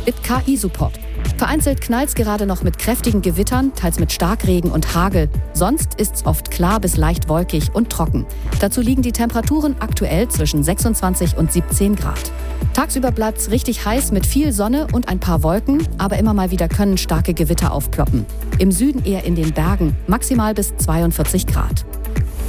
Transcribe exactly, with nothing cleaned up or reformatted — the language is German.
gibt K I-Support. Vereinzelt knallt's gerade noch mit kräftigen Gewittern, teils mit Starkregen und Hagel. Sonst ist's oft klar bis leicht wolkig und trocken. Dazu liegen die Temperaturen aktuell zwischen sechsundzwanzig und siebzehn Grad. Tagsüber bleibt's richtig heiß mit viel Sonne und ein paar Wolken, aber immer mal wieder können starke Gewitter aufploppen. Im Süden eher in den Bergen, maximal bis zweiundvierzig Grad.